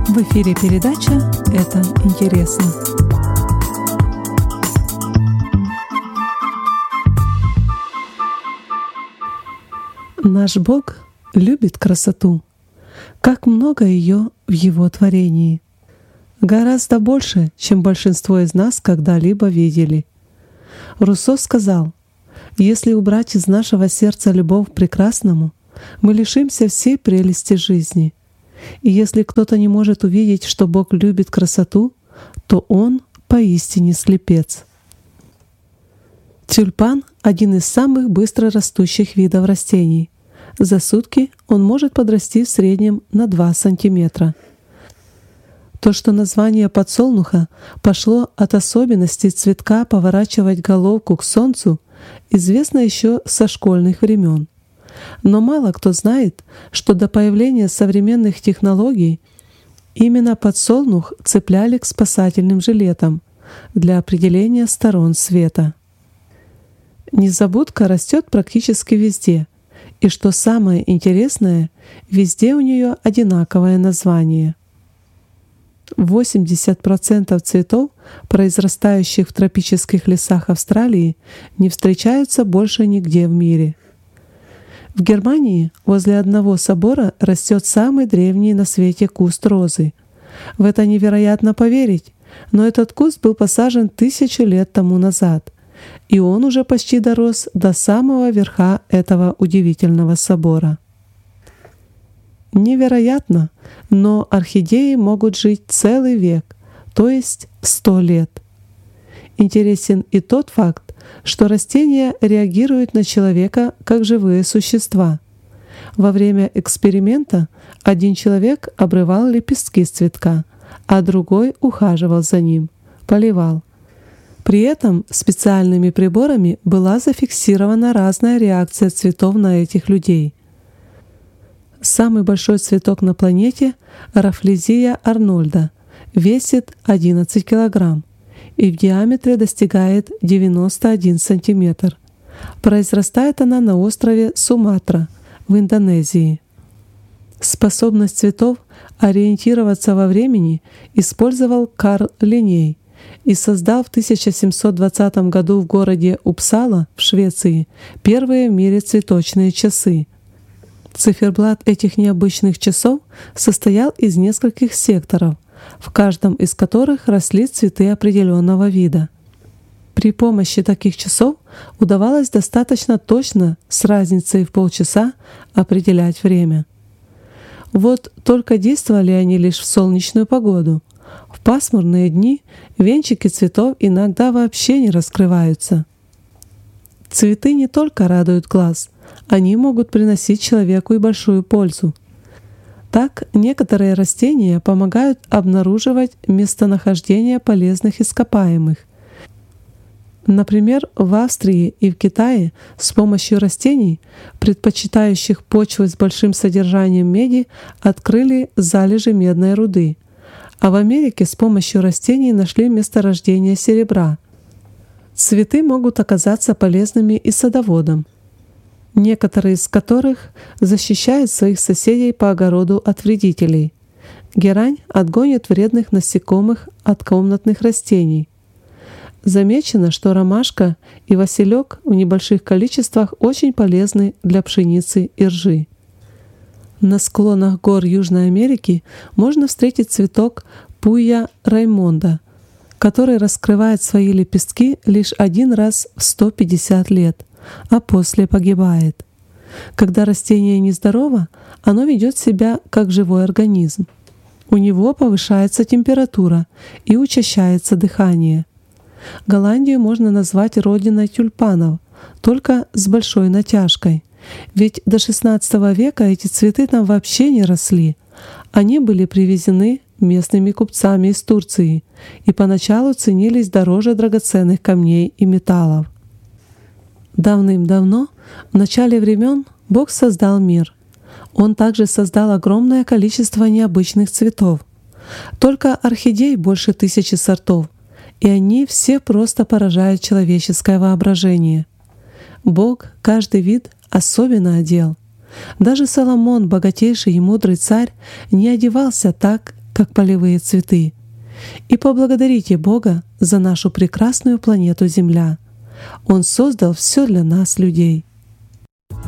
В эфире передача «Это интересно». Наш Бог любит красоту. Как много ее в Его творении. Гораздо больше, чем большинство из нас когда-либо видели. Руссо сказал: «Если убрать из нашего сердца любовь к прекрасному, мы лишимся всей прелести жизни. И если кто-то не может увидеть, что Бог любит красоту, то он поистине слепец». Тюльпан — один из самых быстро растущих видов растений. За сутки он может подрасти в среднем на 2 сантиметра. То, что название подсолнуха пошло от особенностей цветка поворачивать головку к солнцу, известно еще со школьных времен. Но мало кто знает, что до появления современных технологий именно подсолнух цепляли к спасательным жилетам для определения сторон света. Незабудка растет практически везде, и что самое интересное, везде у нее одинаковое название. 80% цветов, произрастающих в тропических лесах Австралии, не встречаются больше нигде в мире. В Германии возле одного собора растет самый древний на свете куст розы. В это невероятно поверить, но этот куст был посажен 1000 лет тому назад, и он уже почти дорос до самого верха этого удивительного собора. Невероятно, но орхидеи могут жить целый век, то есть 100 лет. Интересен и тот факт, что растения реагируют на человека как живые существа. Во время эксперимента один человек обрывал лепестки с цветка, а другой ухаживал за ним, поливал. При этом специальными приборами была зафиксирована разная реакция цветов на этих людей. Самый большой цветок на планете — Рафлезия арнольда, весит 11 килограмм и в диаметре достигает 91 сантиметр. Произрастает она на острове Суматра в Индонезии. Способность цветов ориентироваться во времени использовал Карл Линней и создал в 1720 году в городе Упсала в Швеции первые в мире цветочные часы. Циферблат этих необычных часов состоял из нескольких секторов, в каждом из которых росли цветы определенного вида. При помощи таких часов удавалось достаточно точно, с разницей в полчаса, определять время. Вот только действовали они лишь в солнечную погоду. В пасмурные дни венчики цветов иногда вообще не раскрываются. Цветы не только радуют глаз, они могут приносить человеку и большую пользу. Так, некоторые растения помогают обнаруживать местонахождение полезных ископаемых. Например, в Австрии и в Китае с помощью растений, предпочитающих почвы с большим содержанием меди, открыли залежи медной руды, а в Америке с помощью растений нашли месторождение серебра. Цветы могут оказаться полезными и садоводам, некоторые из которых защищают своих соседей по огороду от вредителей. Герань отгонит вредных насекомых от комнатных растений. Замечено, что ромашка и василек в небольших количествах очень полезны для пшеницы и ржи. На склонах гор Южной Америки можно встретить цветок Пуя раймонда, который раскрывает свои лепестки лишь один раз в 150 лет, а после погибает. Когда растение нездорово, оно ведет себя как живой организм. У него повышается температура и учащается дыхание. Голландию можно назвать родиной тюльпанов, только с большой натяжкой. Ведь до XVI века эти цветы там вообще не росли. Они были привезены местными купцами из Турции и поначалу ценились дороже драгоценных камней и металлов. Давным-давно, в начале времен, Бог создал мир. Он также создал огромное количество необычных цветов. Только орхидей больше 1000 сортов, и они все просто поражают человеческое воображение. Бог каждый вид особенно одел. Даже Соломон, богатейший и мудрый царь, не одевался так, как полевые цветы. И поблагодарите Бога за нашу прекрасную планету Земля. Он создал все для нас, людей.